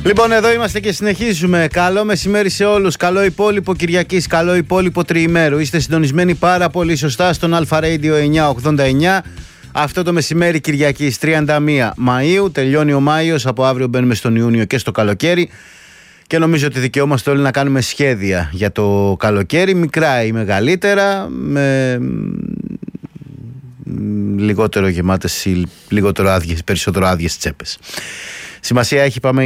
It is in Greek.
Λοιπόν, εδώ είμαστε και συνεχίζουμε. Καλό μεσημέρι σε όλους. Καλό υπόλοιπο Κυριακής. Καλό υπόλοιπο τριημέρου. Είστε συντονισμένοι πάρα πολύ σωστά στον Αλφα Radio 989. Αυτό το μεσημέρι Κυριακής 31 Μαΐου. Τελειώνει ο Μάιος. Από αύριο μπαίνουμε στον Ιούνιο και στο καλοκαίρι. Και νομίζω ότι δικαιούμαστε όλοι να κάνουμε σχέδια για το καλοκαίρι. Μικρά ή μεγαλύτερα. Με λιγότερο γεμάτες ή λιγότερο άδειες, περισσότερο άδειες τσέπες. Σημασία έχει, πάμε